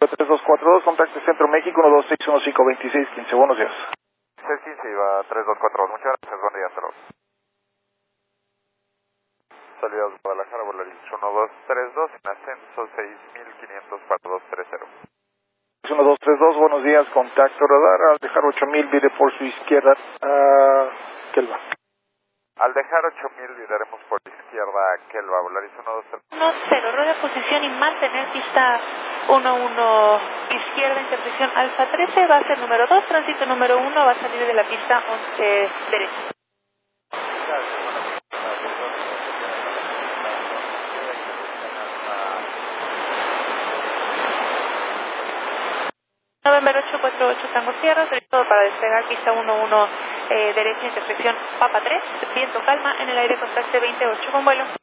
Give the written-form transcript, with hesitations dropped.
3242, contacto Centro México, 126152615. Buenos días. 615 iba 3242. Muchas gracias, buen día, saludos. Salidas de Guadalajara, Volaris 1232, en ascenso 6500-4230. 1232, buenos días, contacto radar, al dejar 8000, vire por su izquierda a Kelva. Al dejar 8000, viraremos por la izquierda a Kelva, Volaris 1232. 1-0, rueda posición y mantener pista 1-1, izquierda, intersección Alfa 13, va a ser número 2, tránsito número 1, va a salir de la pista 11, derecha. November 848 Tango Sierra, todo para despegar pista 11, derecha, intersección Papa 3, viento calma, en el aire contacte 28 con vuelo.